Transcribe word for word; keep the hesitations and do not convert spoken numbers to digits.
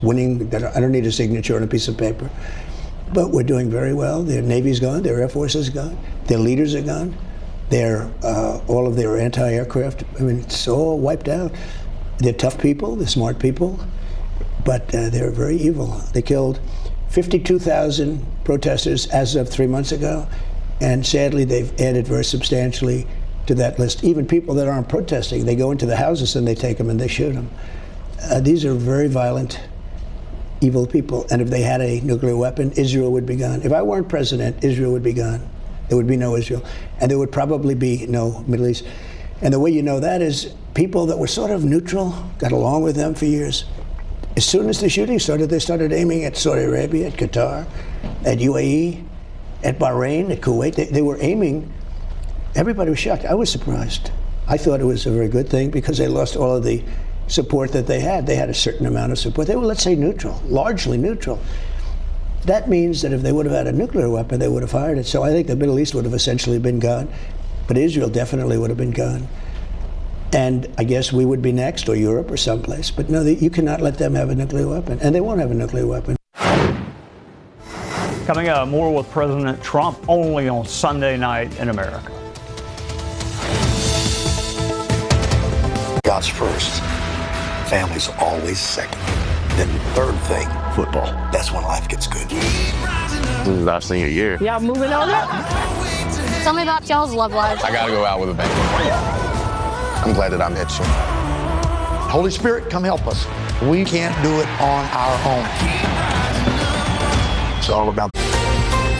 winning. I don't need a signature on a piece of paper. But we're doing very well. Their Navy's gone, their Air Force is gone, their leaders are gone, their, uh, all of their anti-aircraft, I mean, it's all wiped out. They're tough people, they're smart people, but uh, they're very evil. They killed fifty-two thousand protesters as of three months ago, and sadly they've added very substantially to that list. Even people that aren't protesting, they go into the houses and they take them and they shoot them. Uh, these are very violent, evil people, and if they had a nuclear weapon, Israel would be gone. If I weren't president, Israel would be gone. There would be no Israel, and there would probably be no Middle East. And the way you know that is people that were sort of neutral, got along with them for years. As soon as the shooting started, they started aiming at Saudi Arabia, at Qatar, at U A E, at Bahrain, at Kuwait. They, they were aiming. Everybody was shocked. I was surprised. I thought it was a very good thing because they lost all of the support that they had. They had a certain amount of support. They were, let's say, neutral, largely neutral. That means that if they would have had a nuclear weapon, they would have fired it. So I think the Middle East would have essentially been gone, but Israel definitely would have been gone. And I guess we would be next, or Europe, or someplace. But no, they, you cannot let them have a nuclear weapon, and they won't have a nuclear weapon. Coming up, more with President Trump only on Sunday night in America. God's first. Family's always second. Then the third thing, football. That's when life gets good. This is our senior year. Y'all moving on up? Tell me about y'all's love lives. I gotta go out with a bang. I'm glad that I met you. Holy Spirit, come help us. We can't do it on our own. It's all about